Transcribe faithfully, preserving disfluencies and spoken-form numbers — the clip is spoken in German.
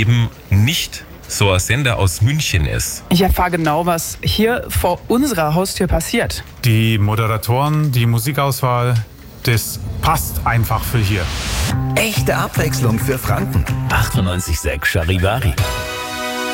eben nicht so ein Sender aus München ist. Ich erfahre genau, was hier vor unserer Haustür passiert. Die Moderatoren, die Musikauswahl, das passt einfach für hier. Echte Abwechslung für Franken. achtundneunzig Komma sechs Charivari.